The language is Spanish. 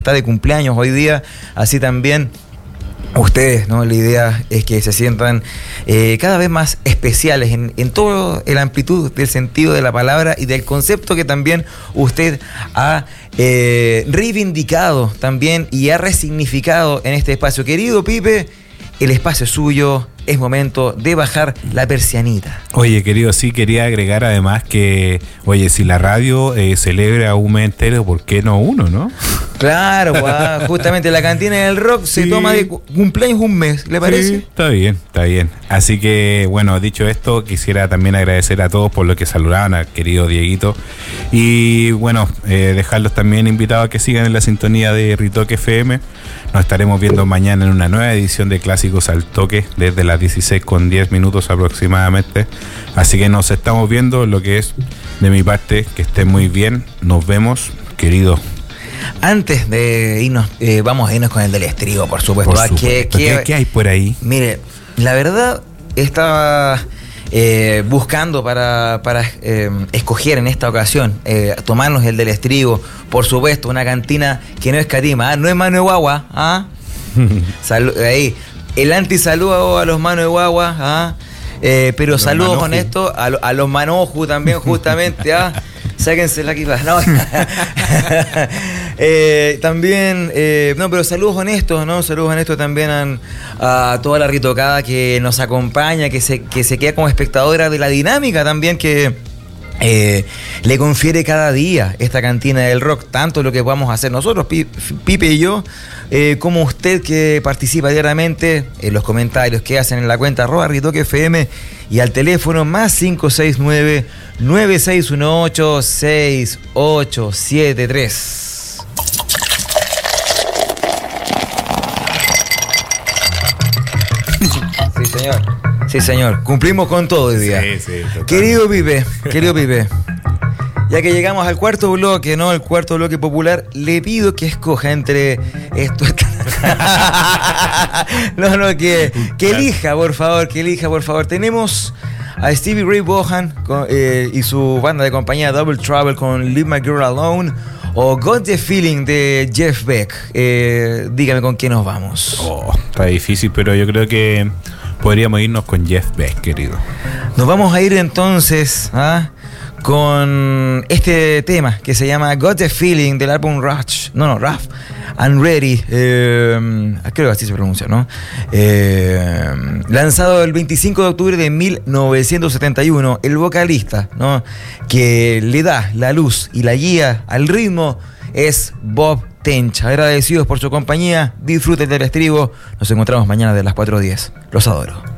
está de cumpleaños hoy día, así también ustedes, ¿no? La idea es que se sientan cada vez más especiales en toda la amplitud del sentido de la palabra y del concepto que también usted ha reivindicado también y ha resignificado en este espacio. Querido Pipe, el espacio es suyo. Es momento de bajar la persianita. Oye, querido, sí, quería agregar además que, oye, si la radio celebra un mes entero, ¿por qué no uno, no? Claro, justamente la cantina del rock se toma de cumpleaños un mes, ¿le parece? Sí, está bien, está bien. Así que, bueno, dicho esto, quisiera también agradecer a todos por lo que saludaban al querido Dieguito. Y, bueno, dejarlos también invitados a que sigan en la sintonía de Ritoque FM. Nos estaremos viendo mañana en una nueva edición de Clásicos al Toque, desde las 16:10 aproximadamente. Así que nos estamos viendo. Lo que es de mi parte, que estén muy bien. Nos vemos, querido. Antes de irnos, vamos a irnos con el del estribo, por supuesto. Por supuesto. ¿Qué hay por ahí? Mire, la verdad estaba buscando para escoger en esta ocasión, tomarnos el del estribo. Por supuesto, una cantina que no escatima, no es mano de guagua. Ahí. El antisaludo a los manos de guagua, pero los saludos manoju. Honestos a los manoju también, justamente. Sáquense la equipa. No. También, no, pero saludos honestos, ¿no? Saludos honestos también a toda la ritocada que nos acompaña, que se queda como espectadora de la dinámica también que le confiere cada día esta cantina del rock, tanto lo que vamos a hacer nosotros, Pipe y yo, como usted que participa diariamente en los comentarios que hacen en la cuenta @RitoqueFM y al teléfono +569 9618 6873. Sí, señor. Sí, señor. Cumplimos con todo hoy día. Sí, Querido Pipe, ya que llegamos al cuarto bloque, ¿no? El cuarto bloque popular, le pido que escoja entre esto. Que elija, por favor, Tenemos a Stevie Ray Vaughan y su banda de compañía Double Trouble con Leave My Girl Alone, o Got the Feeling de Jeff Beck. Dígame con quién nos vamos. Está difícil, pero yo creo que podríamos irnos con Jeff Beck, querido. Nos vamos a ir entonces con este tema que se llama Got the Feeling del álbum Rough and Ready, creo que así se pronuncia, ¿no? Lanzado el 25 de octubre de 1971, el vocalista, ¿no?, que le da la luz y la guía al ritmo es Bob Tench. Agradecidos por su compañía, disfruten del estribo. Nos encontramos mañana de las 4:10. Los adoro.